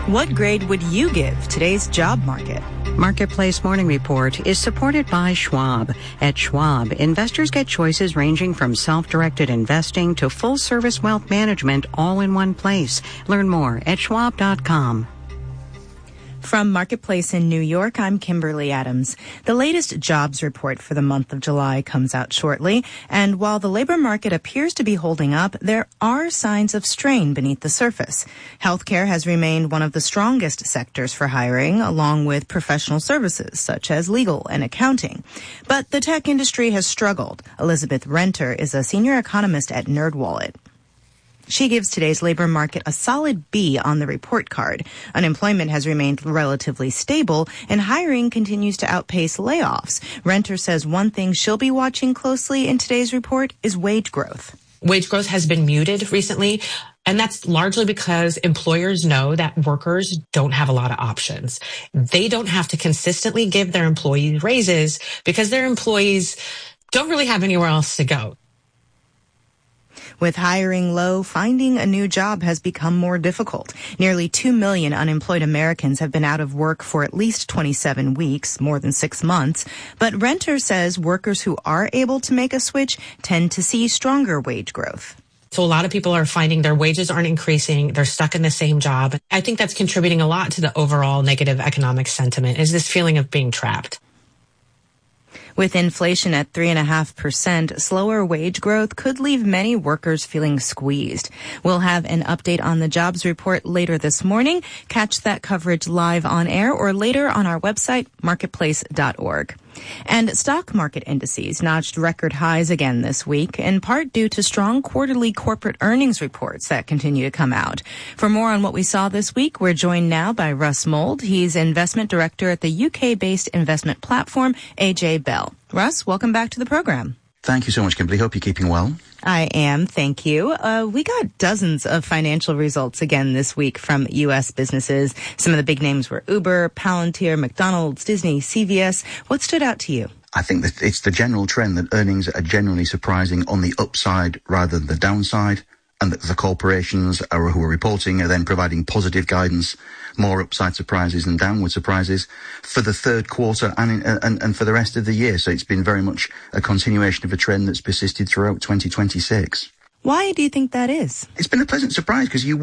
What grade would you give today's job market? Marketplace Morning Report is supported by Schwab. At Schwab, investors get choices ranging from self-directed investing to full-service wealth management all in one place. Learn more at schwab.com. From Marketplace in New York, I'm Kimberly Adams. The latest jobs report for the month of July comes out shortly, and while the labor market appears to be holding up, there are signs of strain beneath the surface. Healthcare has remained one of the strongest sectors for hiring, along with professional services such as legal and accounting. But the tech industry has struggled. Elizabeth Renter is a senior economist at NerdWallet. She gives today's labor market a solid B on the report card. Unemployment has remained relatively stable, and hiring continues to outpace layoffs. Renter says one thing she'll be watching closely in today's report is wage growth. Wage growth has been muted recently, and that's largely because employers know that workers don't have a lot of options. They don't have to consistently give their employees raises because their employees don't really have anywhere else to go. With hiring low, finding a new job has become more difficult. Nearly 2 million unemployed Americans have been out of work for at least 27 weeks, more than 6 months. But Renter says workers who are able to make a switch tend to see stronger wage growth. So a lot of people are finding their wages aren't increasing. They're stuck in the same job. I think that's contributing a lot to the overall negative economic sentiment, is this feeling of being trapped. With inflation at 3.5%, slower wage growth could leave many workers feeling squeezed. We'll have an update on the jobs report later this morning. Catch that coverage live on air or later on our website, marketplace.org. And stock market indices notched record highs again this week, in part due to strong quarterly corporate earnings reports that continue to come out. For more on what we saw this week, we're joined now by Russ Mould. He's investment director at the UK-based investment platform AJ Bell. Russ, welcome back to the program. Thank you so much, Kimberly. Hope you're keeping well. I am, thank you. We got dozens of financial results again this week from U.S. businesses. Some of the big names were Uber, Palantir, McDonald's, Disney, CVS. What stood out to you? I think that it's the general trend that earnings are generally surprising on the upside rather than the downside, and that the corporations who are reporting are then providing positive guidance, more upside surprises than downward surprises for the third quarter and for the rest of the year. So it's been very much a continuation of a trend that's persisted throughout 2026. Why do you think that is? It's been a pleasant surprise because you